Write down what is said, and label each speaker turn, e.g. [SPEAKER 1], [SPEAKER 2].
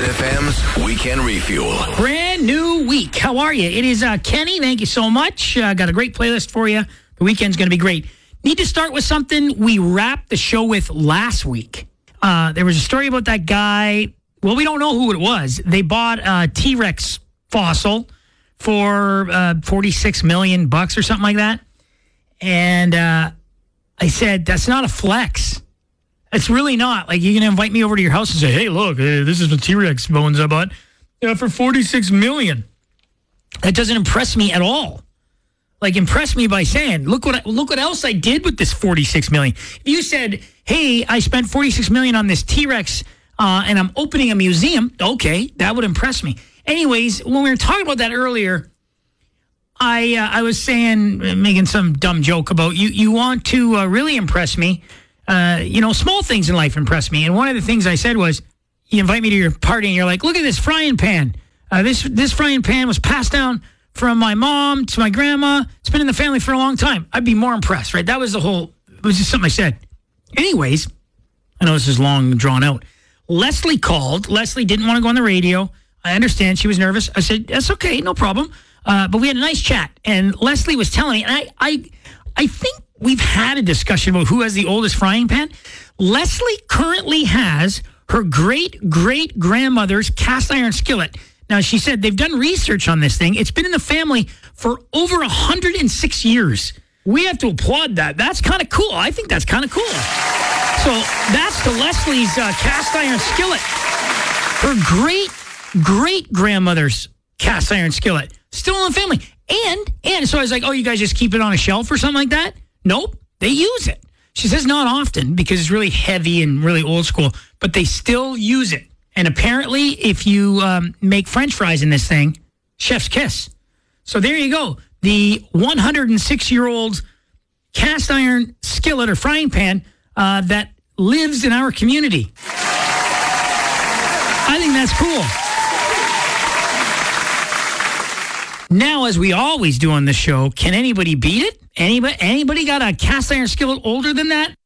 [SPEAKER 1] Red FM's Weekend Refuel.
[SPEAKER 2] Brand new week. How are you? It is Kenny. Thank you so much. Got a great playlist for you. The weekend's going to be great. Need to start with something we wrapped the show with last week. There was a story about that guy. Well, we don't know who it was. They bought a T-Rex fossil for $46 million or something like that. And I said, that's not a flex. It's really not. Like, you're going to invite me over to your house and say, hey, look, this is the T-Rex bones I bought for $46 million. That doesn't impress me at all. Like, impress me by saying, look what else I did with this $46 million. If you said, hey, I spent $46 million on this T-Rex and I'm opening a museum, okay, that would impress me. Anyways, when we were talking about that earlier, I was saying, making some dumb joke about you want to really impress me. Small things in life impress me. And one of the things I said was, you invite me to your party and you're like, look at this frying pan. This frying pan was passed down from my mom to my grandma. It's been in the family for a long time. I'd be more impressed, right? That was it was just something I said. Anyways, I know this is long and drawn out. Leslie called. Leslie didn't want to go on the radio. I understand. She was nervous. I said, that's okay, no problem. But we had a nice chat. And Leslie was telling me, and I think we've had a discussion about who has the oldest frying pan. Leslie currently has her great-great-grandmother's cast iron skillet. Now, she said they've done research on this thing. It's been in the family for over 106 years. We have to applaud that. That's kind of cool. I think that's kind of cool. So that's to Leslie's cast iron skillet. Her great-great-grandmother's cast iron skillet. Still in the family. And so I was like, oh, you guys just keep it on a shelf or something like that? Nope, they use it. She says not often because it's really heavy and really old school, but they still use it. And apparently, if you make French fries in this thing, chef's kiss. So there you go. The 106-year-old cast iron skillet or frying pan that lives in our community. I think that's cool. Now, as we always do on this show, can anybody beat it? Anybody got a cast iron skillet older than that?